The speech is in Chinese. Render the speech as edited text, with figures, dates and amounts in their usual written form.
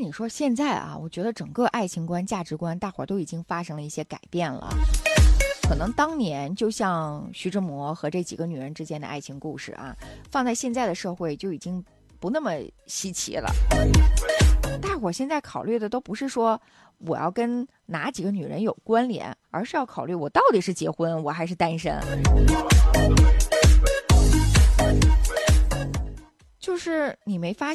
但你说现在啊，我觉得整个爱情观、价值观，大伙儿都已经发生了一些改变了。可能当年就像徐志摩和这几个女人之间的爱情故事啊，放在现在的社会就已经不那么稀奇了。大伙儿现在考虑的都不是说我要跟哪几个女人有关联，而是要考虑我到底是结婚我还是单身。就是你没发